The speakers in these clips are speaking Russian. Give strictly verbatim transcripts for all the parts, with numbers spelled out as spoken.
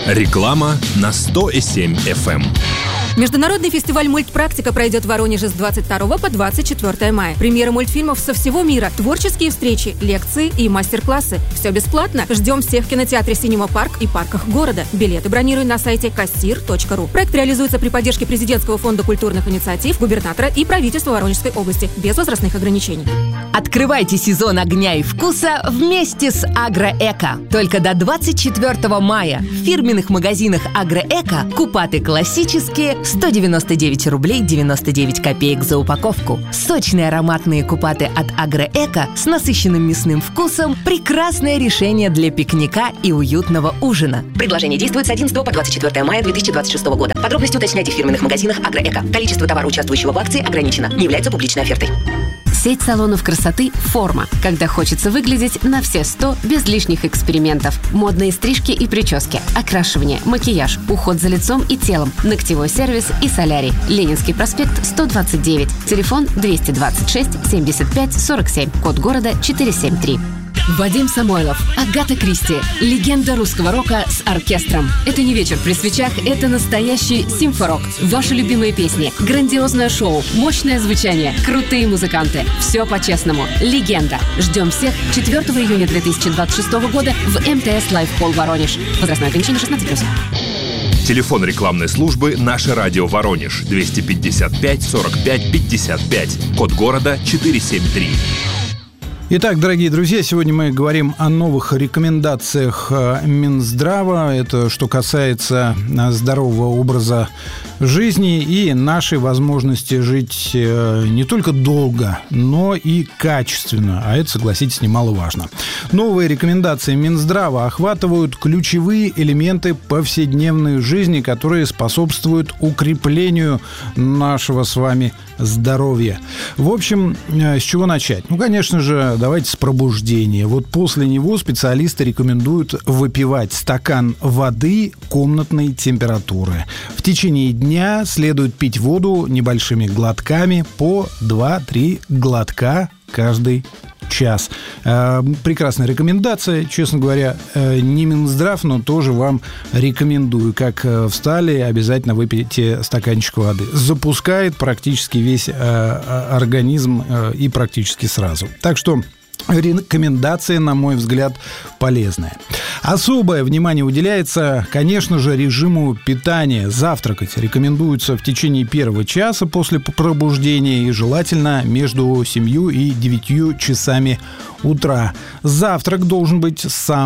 Реклама на сто и семь эф эм. Международный фестиваль «Мультпрактика» пройдет в Воронеже с двадцать второго по двадцать четвёртое мая. Премьеры мультфильмов со всего мира, творческие встречи, лекции и мастер-классы. Все бесплатно. Ждем всех в кинотеатре «Синема Парк» и парках города. Билеты бронируй на сайте кассир точка ру. Проект реализуется при поддержке Президентского фонда культурных инициатив, губернатора и правительства Воронежской области. Без возрастных ограничений. Открывайте сезон огня и вкуса вместе с «Агроэко». Только до двадцать четвёртого мая в фирменных магазинах «Агроэко» купаты классические сто девяносто девять рублей девяносто девять копеек за упаковку. Сочные ароматные купаты от «Агроэко» с насыщенным мясным вкусом – прекрасное решение для пикника и уютного ужина. Предложение действует с одиннадцатого по двадцать четвёртое мая две тысячи двадцать шестого года. Подробности уточняйте в фирменных магазинах «Агроэко». Количество товара, участвующего в акции, ограничено. Не является публичной офертой. Сеть салонов красоты «Форма». Когда хочется выглядеть на все сто без лишних экспериментов. Модные стрижки и прически, окрашивание, макияж, уход за лицом и телом, ногтевой сервис и солярий. Ленинский проспект, сто двадцать девять. Телефон двести двадцать шесть семьдесят пять сорок семь. Код города четыреста семьдесят три. Вадим Самойлов, Агата Кристи, легенда русского рока с оркестром. Это не вечер при свечах, это настоящий симфорок. Ваши любимые песни, грандиозное шоу, мощное звучание, крутые музыканты. Все по-честному. Легенда. Ждем всех четвёртого июня две тысячи двадцать шестого года в эм тэ эс Live Hall Воронеж. Возрастное ограничение шестнадцать плюс. Телефон рекламной службы «Наше радио Воронеж» двести пятьдесят пять сорок пять пятьдесят пять. Код города четыреста семьдесят три. Итак, дорогие друзья, сегодня мы говорим о новых рекомендациях Минздрава. Это что касается здорового образа жизни и нашей возможности жить не только долго, но и качественно. А это, согласитесь, немаловажно. Новые рекомендации Минздрава охватывают ключевые элементы повседневной жизни, которые способствуют укреплению нашего с вами здоровья. В общем, с чего начать? Ну, конечно же, давайте с пробуждения. Вот после него специалисты рекомендуют выпивать стакан воды комнатной температуры. В течение дня следует пить воду небольшими глотками по два-три глотка каждый час. Прекрасная рекомендация, честно говоря, не Минздрав, но тоже вам рекомендую. Как встали, обязательно выпейте стаканчик воды. Запускает практически весь организм и практически сразу. Так что рекомендация, на мой взгляд, полезная. Особое внимание уделяется, конечно же, режиму питания. Завтракать рекомендуется в течение первого часа после пробуждения и желательно между семью и девятью часами утра. Завтрак должен быть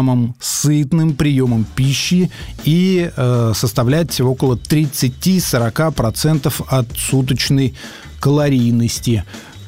самым сытным приемом пищи и э, составлять около тридцать-сорок процентов от суточной калорийности.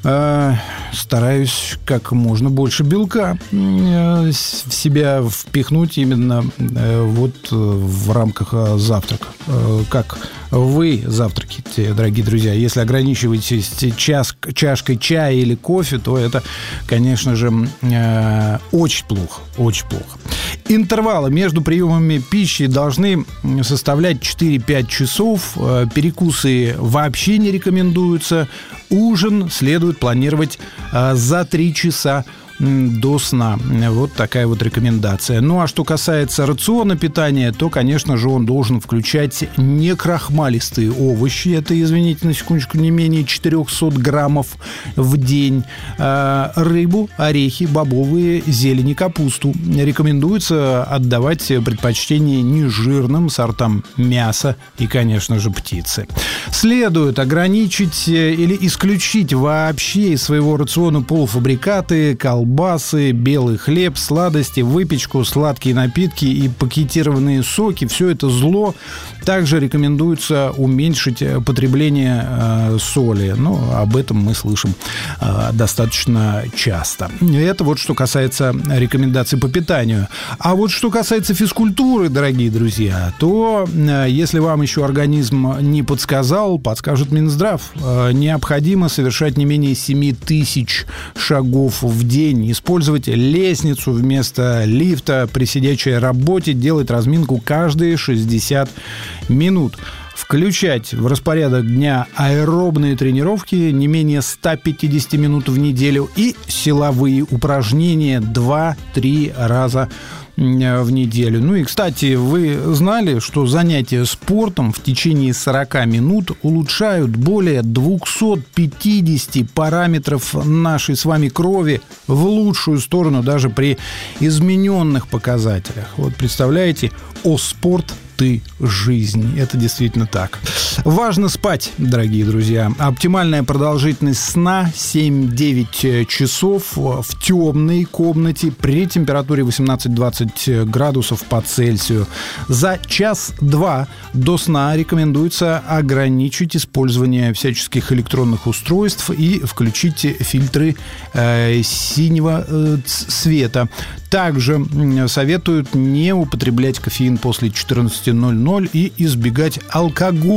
Стараюсь как можно больше белка в себя впихнуть именно вот в рамках завтрака. Как вы завтракаете, дорогие друзья? Если ограничиваетесь час, чашкой чая или кофе, то это, конечно же, очень плохо, очень плохо. Интервалы между приемами пищи должны составлять четыре-пять часов. Перекусы вообще не рекомендуются. Ужин следует планировать за три часа до сна. Вот такая вот рекомендация. Ну, а что касается рациона питания, то, конечно же, он должен включать некрахмалистые овощи. Это, извините, на секундочку, не менее четыреста граммов в день. Рыбу, орехи, бобовые, зелень и капусту. Рекомендуется отдавать предпочтение нежирным сортам мяса и, конечно же, птицы. Следует ограничить или исключить вообще из своего рациона полуфабрикаты, колбасы, колбасы, белый хлеб, сладости, выпечку, сладкие напитки и пакетированные соки. Все это зло. Также рекомендуется уменьшить потребление э, соли. Но об этом мы слышим э, достаточно часто. Это вот что касается рекомендаций по питанию. А вот что касается физкультуры, дорогие друзья, то э, если вам еще организм не подсказал, подскажет Минздрав. Э, необходимо совершать не менее семь тысяч шагов в день, использовать лестницу вместо лифта при сидячей работе, делать разминку каждые шестьдесят минут. Включать в распорядок дня аэробные тренировки не менее сто пятьдесят минут в неделю и силовые упражнения два-три раза в неделю. Ну и, кстати, вы знали, что занятия спортом в течение сорок минут улучшают более двести пятьдесят параметров нашей с вами крови в лучшую сторону даже при измененных показателях. Вот представляете, о спорт ты жизнь. Это действительно так. Важно спать, дорогие друзья. Оптимальная продолжительность сна семь-девять часов в темной комнате при температуре восемнадцать-двадцать градусов по Цельсию. За час-два до сна рекомендуется ограничить использование всяческих электронных устройств и включить фильтры э, синего э, цвета. Также советуют не употреблять кофеин после четырнадцати ноль-ноль и избегать алкоголя